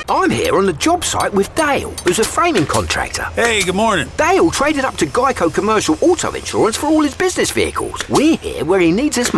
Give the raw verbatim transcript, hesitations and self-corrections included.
I'm here on the job site with Dale, who's a framing contractor. Hey, good morning. Dale traded up to Geico Commercial Auto Insurance for all his business vehicles. We're here where he needs us most.